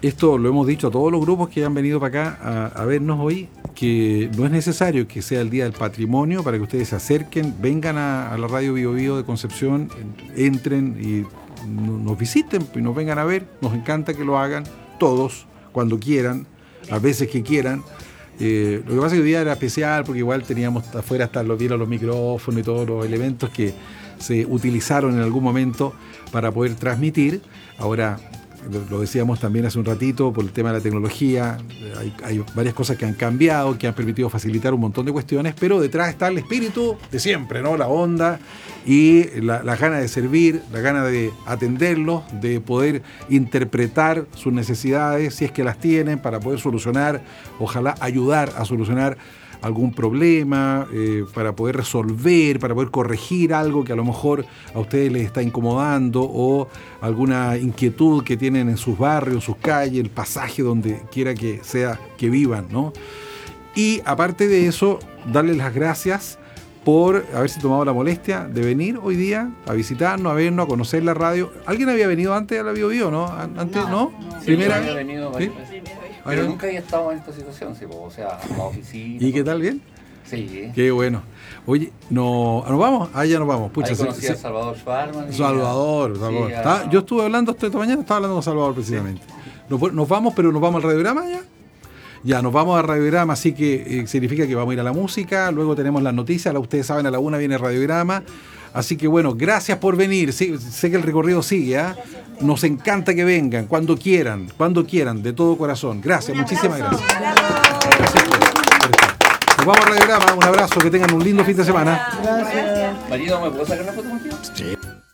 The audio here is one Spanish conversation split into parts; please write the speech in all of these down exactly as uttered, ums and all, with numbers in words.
esto lo hemos dicho a todos los grupos que han venido para acá a, a vernos hoy, que no es necesario que sea el Día del Patrimonio para que ustedes se acerquen, vengan a, a la Radio Bio Bio de Concepción, entren y nos visiten y nos vengan a ver. Nos encanta que lo hagan todos, cuando quieran, las veces que quieran. Eh, lo que pasa es que hoy día era especial porque igual teníamos afuera hasta los, los micrófonos y todos los elementos que se utilizaron en algún momento para poder transmitir. Ahora, lo decíamos también hace un ratito, por el tema de la tecnología, hay, hay varias cosas que han cambiado, que han permitido facilitar un montón de cuestiones, pero detrás está el espíritu de siempre, ¿no? La onda y la, la gana de servir, la gana de atenderlos, de poder interpretar sus necesidades, si es que las tienen, para poder solucionar, ojalá ayudar a solucionar algún problema, eh, para poder resolver, para poder corregir algo que a lo mejor a ustedes les está incomodando, o alguna inquietud que tienen en sus barrios, en sus calles, el pasaje donde quiera que sea que vivan, ¿no? Y aparte de eso, darles las gracias por haberse tomado la molestia de venir hoy día a visitarnos, a vernos, a conocer la radio. ¿Alguien había venido antes a la Bio Bio, no? Antes, ¿no? no, no. Primera sí, había venido varias veces. Pero nunca había estado en esta situación, sí, o sea, en la oficina. ¿Y qué tal, bien? Sí. Qué bueno. Oye, no, ¿nos vamos? Ah, ya nos vamos. Pucha, ahí conocí sí, a Salvador Schwarman. Salvador, Salvador. Sí, Está, yo estuve hablando esta mañana, estaba hablando con Salvador precisamente. Sí. Nos, nos vamos, pero nos vamos al radiograma ya. Ya, nos vamos al radiograma, así que eh, significa que vamos a ir a la música, luego tenemos las noticias, ustedes saben, a la una viene el radiograma. Así que bueno, gracias por venir. Sí, sé que el recorrido sigue, ¿eh? Nos encanta que vengan, cuando quieran, cuando quieran, de todo corazón. Gracias, muchísimas gracias. Gracias por, por estar. Nos vamos al radiograma, un abrazo, que tengan un lindo fin de semana. Gracias. Marido, ¿me puedo sacar una foto contigo? Sí.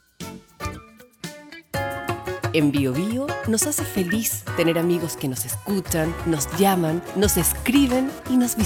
En Bio Bio nos hace feliz tener amigos que nos escuchan, nos llaman, nos escriben y nos visitan.